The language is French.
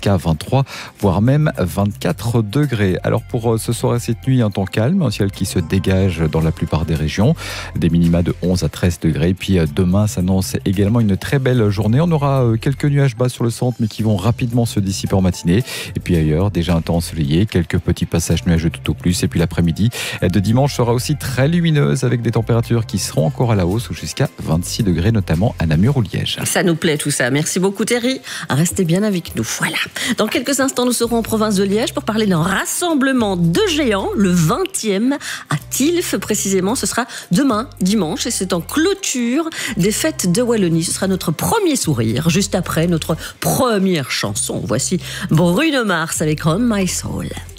jusqu'à 23, voire même 24 degrés. Alors pour ce soir et cette nuit, un temps calme, un ciel qui se dégage dans la plupart des régions, des minima de 11 à 13 degrés. Puis demain s'annonce également une très belle journée. On aura quelques nuages bas sur le centre, mais qui vont rapidement se dissiper en matinée. Et puis ailleurs, déjà un temps ensoleillé, quelques petits passages nuageux tout au plus. Et puis l'après-midi de dimanche sera aussi très lumineuse, avec des températures qui seront encore à la hausse, jusqu'à 26 degrés, notamment à Namur ou Liège. Ça nous plaît tout ça. Merci beaucoup Thierry. Restez bien avec nous. Voilà. Dans quelques instants, nous serons en province de Liège pour parler d'un rassemblement de géants, le 20e à Tilf précisément. Ce sera demain, dimanche, et c'est en clôture des fêtes de Wallonie. Ce sera notre premier sourire, juste après notre première chanson. Voici Bruno Mars avec On My Soul.